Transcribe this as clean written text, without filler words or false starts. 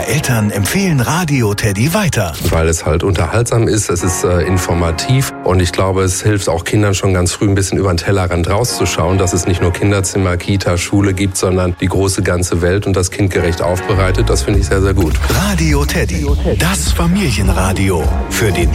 Mehr Eltern empfehlen Radio Teddy weiter. Weil es halt unterhaltsam ist, es ist informativ und ich glaube, es hilft auch Kindern schon ganz früh ein bisschen über den Tellerrand rauszuschauen, dass es nicht nur Kinderzimmer, Kita, Schule gibt, sondern die große ganze Welt und das kindgerecht aufbereitet. Das finde ich sehr, sehr gut. Radio Teddy, das Familienradio für den